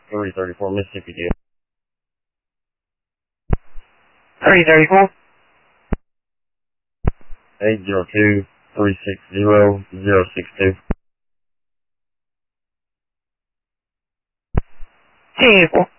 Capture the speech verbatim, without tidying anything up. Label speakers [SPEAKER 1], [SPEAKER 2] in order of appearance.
[SPEAKER 1] three thirty-four Mississippi deal.
[SPEAKER 2] three thirty-four.
[SPEAKER 1] eight zero two, three six zero, zero six two.
[SPEAKER 2] ten four.